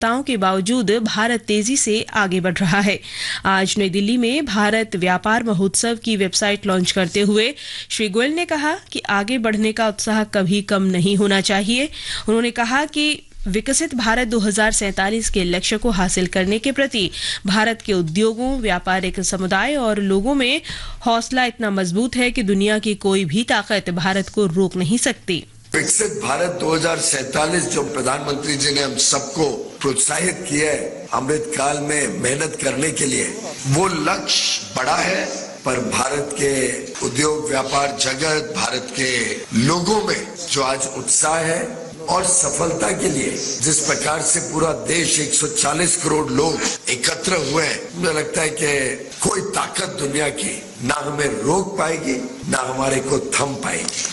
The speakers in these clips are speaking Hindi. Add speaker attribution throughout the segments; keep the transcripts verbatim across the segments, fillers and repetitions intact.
Speaker 1: ताओं के बावजूद भारत तेजी से आगे बढ़ रहा है। आज नई दिल्ली में भारत व्यापार महोत्सव की वेबसाइट लॉन्च करते हुए श्री गोयल ने कहा कि आगे बढ़ने का उत्साह कभी कम नहीं होना चाहिए। उन्होंने कहा कि विकसित भारत दो हज़ार सैंतालीस के लक्ष्य को हासिल करने के प्रति भारत के उद्योगों, व्यापारिक समुदाय और लोगों में हौसला इतना मजबूत है कि दुनिया की कोई भी ताकत भारत को रोक नहीं सकती।
Speaker 2: विकसित भारत दो हज़ार सैंतालीस जो प्रधानमंत्री जी ने हम सबको प्रोत्साहित किया है अमृत काल में मेहनत करने के लिए, वो लक्ष्य बड़ा है, पर भारत के उद्योग व्यापार जगत, भारत के लोगों में जो आज उत्साह है और सफलता के लिए जिस प्रकार से पूरा देश एक सौ चालीस करोड़ लोग एकत्र हुए हैं, मुझे लगता है कि कोई ताकत दुनिया की ना हमें रोक पाएगी ना हमारे को थम पाएगी।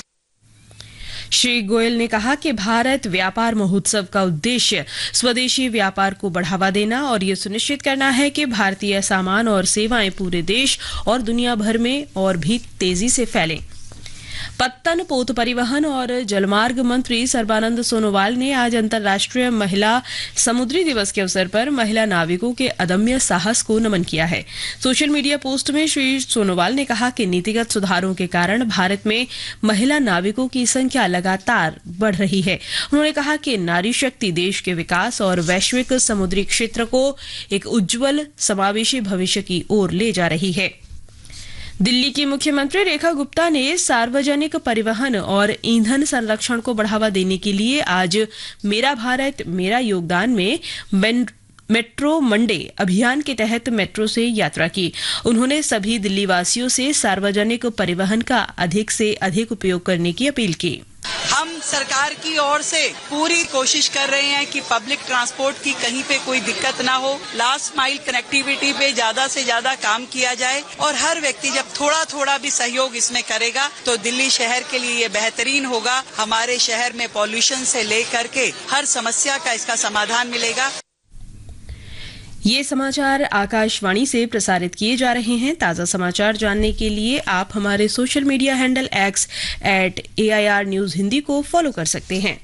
Speaker 1: श्री गोयल ने कहा कि भारत व्यापार महोत्सव का उद्देश्य स्वदेशी व्यापार को बढ़ावा देना और ये सुनिश्चित करना है कि भारतीय सामान और सेवाएं पूरे देश और दुनिया भर में और भी तेजी से फैलें। पत्तन, पोत परिवहन और जलमार्ग मंत्री सर्बानंद सोनोवाल ने आज अंतर्राष्ट्रीय महिला समुद्री दिवस के अवसर पर महिला नाविकों के अदम्य साहस को नमन किया है। सोशल मीडिया पोस्ट में श्री सोनोवाल ने कहा कि नीतिगत सुधारों के कारण भारत में महिला नाविकों की संख्या लगातार बढ़ रही है। उन्होंने कहा कि नारी शक्ति देश के विकास और वैश्विक समुद्री क्षेत्र को एक उज्जवल समावेशी भविष्य की ओर ले जा रही है। दिल्ली की मुख्यमंत्री रेखा गुप्ता ने सार्वजनिक परिवहन और ईंधन संरक्षण को बढ़ावा देने के लिए आज मेरा भारत मेरा योगदान में मेट्रो मंडे अभियान के तहत मेट्रो से यात्रा की। उन्होंने सभी दिल्ली वासियों से सार्वजनिक परिवहन का अधिक से अधिक उपयोग करने की अपील की।
Speaker 3: हम सरकार की ओर से पूरी कोशिश कर रहे हैं कि पब्लिक ट्रांसपोर्ट की कहीं पे कोई दिक्कत ना हो। लास्ट माइल कनेक्टिविटी पे ज्यादा से ज्यादा काम किया जाए और हर व्यक्ति जब थोड़ा थोड़ा भी सहयोग इसमें करेगा तो दिल्ली शहर के लिए ये बेहतरीन होगा। हमारे शहर में पॉल्यूशन से लेकर के हर समस्या का इसका समाधान मिलेगा।
Speaker 1: ये समाचार आकाशवाणी से प्रसारित किए जा रहे हैं। ताज़ा समाचार जानने के लिए आप हमारे social media handle x eight A I R news Hindi को फॉलो कर सकते हैं।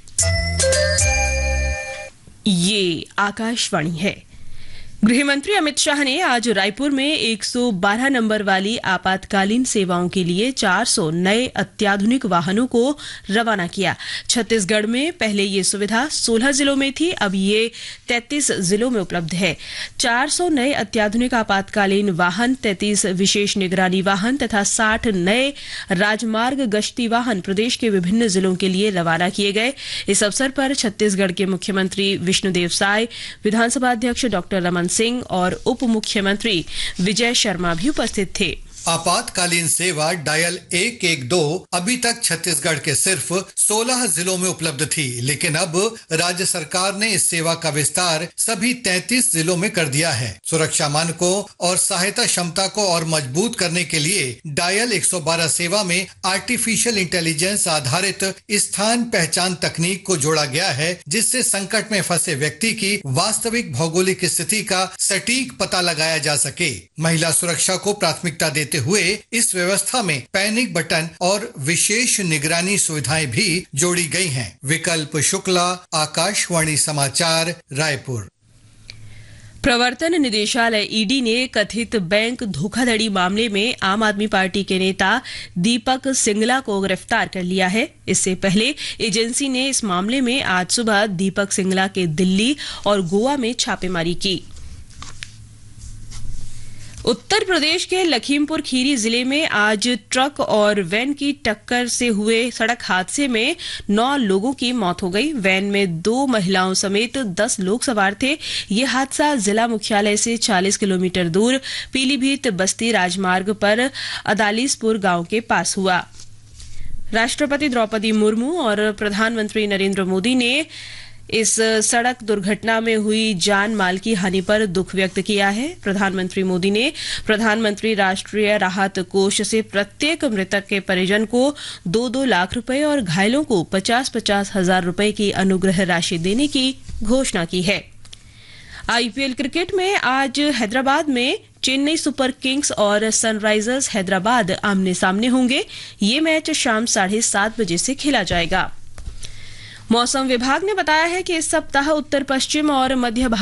Speaker 1: ये आकाशवाणी है। गृह मंत्री अमित शाह ने आज रायपुर में एक सौ बारह नंबर वाली आपातकालीन सेवाओं के लिए चार सौ नए अत्याधुनिक वाहनों को रवाना किया। छत्तीसगढ़ में पहले ये सुविधा सोलह जिलों में थी, अब ये तैंतीस जिलों में उपलब्ध है। चार सौ नए अत्याधुनिक आपातकालीन वाहन, तैंतीस विशेष निगरानी वाहन तथा साठ नए राजमार्ग गश्ती वाहन प्रदेश के विभिन्न जिलों के लिए रवाना किए गए। इस अवसर पर छत्तीसगढ़ के मुख्यमंत्री विष्णुदेव साय, विधानसभा अध्यक्ष डॉक्टर रमन सिंह और उप मुख्यमंत्री विजय शर्मा भी उपस्थित थे।
Speaker 4: आपातकालीन सेवा डायल एक एक दो अभी तक छत्तीसगढ़ के सिर्फ सोलह जिलों में उपलब्ध थी, लेकिन अब राज्य सरकार ने इस सेवा का विस्तार सभी तैंतीस जिलों में कर दिया है। सुरक्षा मानकों और सहायता क्षमता को और मजबूत करने के लिए डायल एक सौ बारह सेवा में आर्टिफिशियल इंटेलिजेंस आधारित स्थान पहचान तकनीक को जोड़ा गया है, जिससे संकट में फंसे व्यक्ति की वास्तविक भौगोलिक स्थिति का सटीक पता लगाया जा सके। महिला सुरक्षा को प्राथमिकता देते हुए इस व्यवस्था में पैनिक बटन और विशेष निगरानी सुविधाएं भी जोड़ी गई हैं। विकल्प शुक्ला, आकाशवाणी समाचार, रायपुर।
Speaker 1: प्रवर्तन निदेशालय ईडी ने कथित बैंक धोखाधड़ी मामले में आम आदमी पार्टी के नेता दीपक सिंगला को गिरफ्तार कर लिया है। इससे पहले एजेंसी ने इस मामले में आज सुबह दीपक सिंगला के दिल्ली और गोवा में छापेमारी की। उत्तर प्रदेश के लखीमपुर खीरी जिले में आज ट्रक और वैन की टक्कर से हुए सड़क हादसे में नौ लोगों की मौत हो गई। वैन में दो महिलाओं समेत दस लोग सवार थे। ये हादसा जिला मुख्यालय से चालीस किलोमीटर दूर पीलीभीत बस्ती राजमार्ग पर अदालीसपुर गांव के पास हुआ। राष्ट्रपति द्रौपदी मुर्मू और प्रधानमंत्री नरेंद्र मोदी ने इस सड़क दुर्घटना में हुई जान माल की हानि पर दुख व्यक्त किया है। प्रधानमंत्री मोदी ने प्रधानमंत्री राष्ट्रीय राहत कोष से प्रत्येक मृतक के परिजन को दो दो लाख रुपए और घायलों को पचास पचास हजार रुपए की अनुग्रह राशि देने की घोषणा की है। आईपीएल क्रिकेट में आज हैदराबाद में चेन्नई सुपर किंग्स और सनराइजर्स हैदराबाद आमने सामने होंगे। ये मैच शाम साढ़े सात बजे से खेला जाएगा। मौसम विभाग ने बताया है कि इस सप्ताह उत्तर पश्चिम और मध्य